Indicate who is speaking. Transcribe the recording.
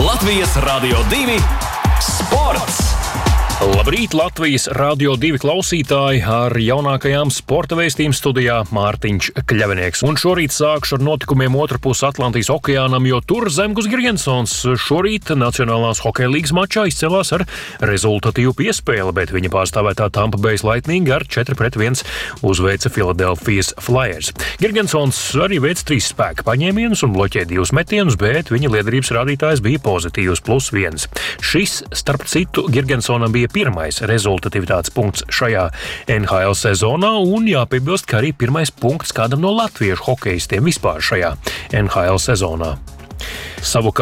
Speaker 1: Latvijas Radio 2 sports!
Speaker 2: Labrīt, Latvijas Radio 2 klausītāji, ar jaunākajām sporta vēstījuma studijā Mārtiņš Kļavinieks. Un šorīt sākšu ar notikumiem otrpus Atlantijas okeānam, jo tur Zemgus Girgensons šorīt Nacionālās hokeja līgas mačā izcēlās ar rezultatīvu piespēli, bet viņa pārstāvētā Tampa Bay Lightning ar 4-1 uzveica Philadelphia Flyers. Girgensons arī veica 3 spēka paņēmienus un bloķēja 2 metienus, bet viņa liederības rādītājs bija pozitīvs +1. Šis, starp citu, Girgensonam bija pirmais rezultatīvitātes punkts šajā NHL sezonā, un jāpiebilst, ka arī pirmais punkts kādam no latviešu hokejistiem vispār šajā NHL sezonā. Savukārt